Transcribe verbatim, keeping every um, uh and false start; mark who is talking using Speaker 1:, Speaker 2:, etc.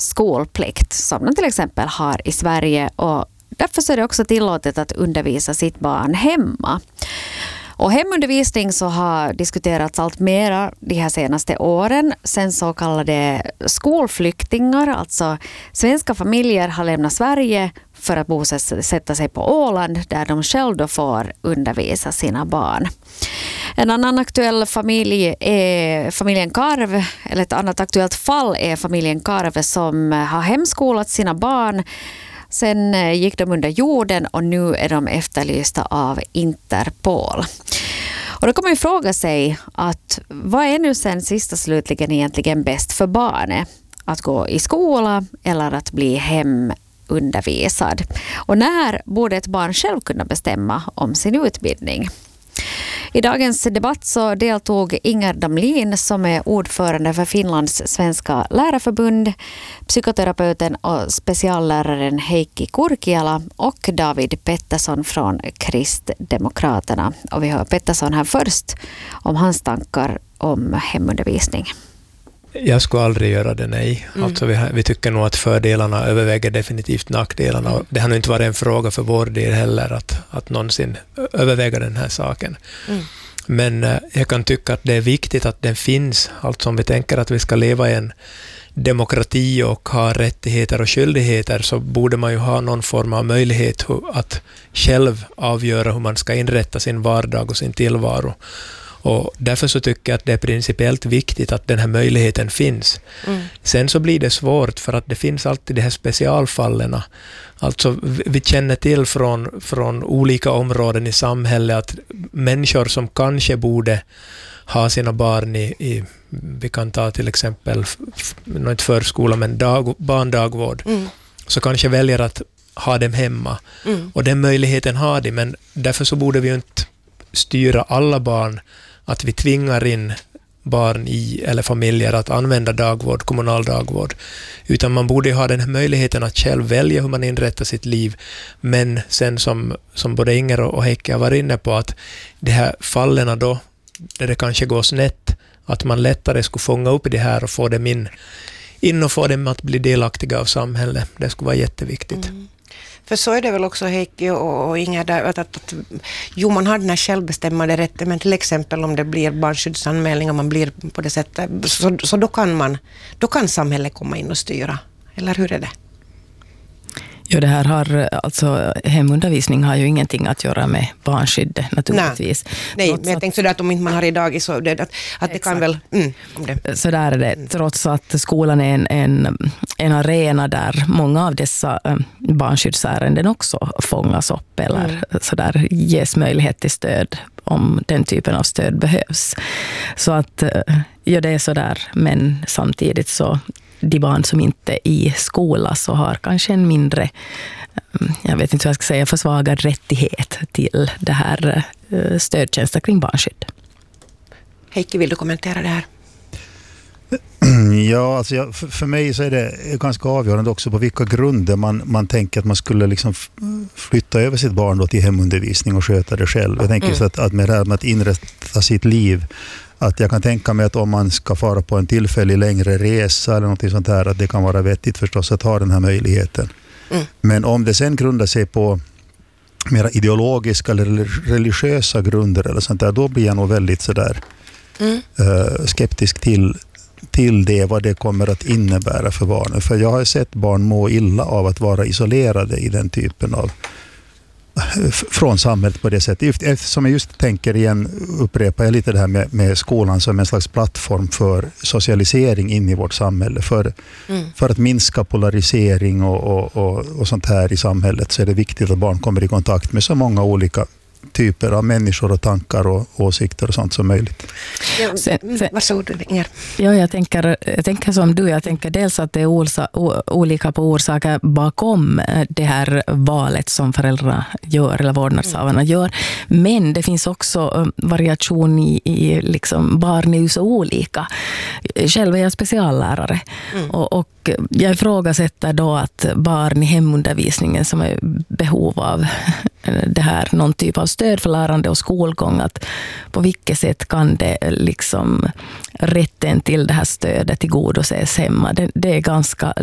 Speaker 1: skolplikt som de till exempel har i Sverige, och därför är det också tillåtet att undervisa sitt barn hemma. Och hemundervisning så har diskuterats allt mera de här senaste åren. Sen så kallade skolflyktingar, alltså svenska familjer har lämnat Sverige för att bosätta sig på Åland där de själva får undervisa sina barn. En annan aktuell familj är familjen Karv, eller ett annat aktuellt fall är familjen Karv som har hemskolat sina barn. Sen gick de under jorden och nu är de efterlysta av Interpol. Och då kommer man fråga sig att vad är nu sen sista slutligen egentligen bäst för barnet? Att gå i skola eller att bli hemundervisad? Och när borde ett barn själv kunna bestämma om sin utbildning? I dagens debatt så deltog Inger Damlin som är ordförande för Finlands svenska lärarförbund, psykoterapeuten och specialläraren Heikki Kurkiala och David Pettersson från Kristdemokraterna. Och vi hör Pettersson här först om hans tankar om hemundervisning.
Speaker 2: Jag skulle aldrig göra det, nej.
Speaker 1: Mm.
Speaker 2: Alltså vi, vi tycker nog att fördelarna överväger definitivt nackdelarna. Mm. Det har nog inte varit en fråga för vår del heller att, att någonsin överväga den här saken. Mm. Men eh, jag kan tycka att det är viktigt att den finns. Alltså om vi tänker att vi ska leva i en demokrati och ha rättigheter och skyldigheter, så borde man ju ha någon form av möjlighet att själv avgöra hur man ska inrätta sin vardag och sin tillvaro. Och därför så tycker jag att det är principiellt viktigt att den här möjligheten finns. Mm. Sen så blir det svårt för att det finns alltid de här specialfallen. Alltså vi känner till från, från olika områden i samhället att människor som kanske borde ha sina barn i, i vi kan ta till exempel, inte förskola men dag, barndagvård, mm. så kanske väljer att ha dem hemma. Mm. Och den möjligheten har de, men därför så borde vi ju inte styra alla barn att vi tvingar in barn i eller familjer att använda dagvård, kommunal dagvård. Utan man borde ha den här möjligheten att själv välja hur man inrättar sitt liv. Men sen som, som både Inger och Heikki har varit inne på, att de här fallen då, där det kanske går snett, att man lättare skulle fånga upp det här och få dem in, in och få dem att bli delaktiga av samhället. Det skulle vara jätteviktigt. Mm.
Speaker 3: För så är det väl också, Heikki och, och Inger, där, att, att, att jo, man har den här självbestämmande rätten, men till exempel om det blir barnskyddsanmälning och man blir på det sättet, så, så då kan man, då kan samhället komma in och styra. Eller hur är det?
Speaker 4: Jo, det här har, alltså hemundervisning har ju ingenting att göra med barnskydd naturligtvis.
Speaker 3: Nej, Nej men jag tänkte sådär att om inte man har idag så det, att, att det kan väl... Mm,
Speaker 4: det. Så där är det, trots att skolan är en, en, en arena där många av dessa barnskyddsärenden också fångas upp eller mm. så där ges möjlighet till stöd om den typen av stöd behövs. Så att, ja, det är så där, men samtidigt så de barn som inte är i skola så har kanske en mindre, jag vet inte hur jag ska säga, försvagad rättighet till det här stödtjänsten kring barnskydd.
Speaker 3: Heikki, vill du kommentera det här?
Speaker 5: Ja, alltså jag, för, för mig så är det ganska avgörande också på vilka grunder man, man tänker att man skulle liksom flytta över sitt barn då till hemundervisning och sköta det själv. Jag tänker mm. så att, att med det här med att inrätta sitt liv, att jag kan tänka mig att om man ska fara på en tillfällig längre resa eller något sånt här, att det kan vara vettigt förstås att ha den här möjligheten. Mm. Men om det sen grundar sig på mera ideologiska eller religiösa grunder eller sånt där, då blir jag nog väldigt sådär mm. uh, skeptisk till till det, vad det kommer att innebära för barnen. För jag har sett barn må illa av att vara isolerade i den typen av från samhället på det sättet. Eftersom jag just tänker igen, upprepar jag lite det här med, med skolan som en slags plattform för socialisering in i vårt samhälle. För, mm. för att minska polarisering och, och, och, och sånt här i samhället, så är det viktigt att barn kommer i kontakt med så många olika typer av människor och tankar och åsikter och sånt som möjligt.
Speaker 3: Ja, sen, sen, varsågod, Inger.
Speaker 4: Ja, jag tänker, jag tänker som du. Jag tänker dels att det är olsa, o, olika på orsaker bakom det här valet som föräldrarna gör eller vårdnadshavarna mm. gör. Men det finns också variation i, i liksom barn är ju så olika. Själv är jag speciallärare mm. och, och jag ifrågasätter då att barn i hemundervisningen som är behov av det här, någon typ av stöd för lärande och skolgång, att på vilket sätt kan det liksom rätten till det här stödet tillgodoses hemma. Det, det är ganska